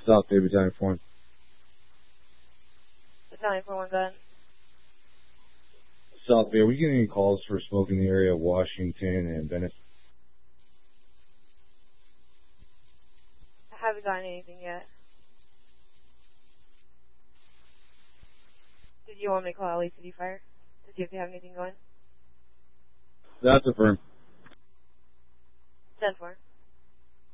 South Bay Battalion 4. Battalion 4-1, go ahead. South Bay, are we getting any calls for smoke in the area of Washington and Bennett? I haven't gotten anything yet. Did you want me to call LACD Fire to see if they have anything going? That's affirmed. 10-4.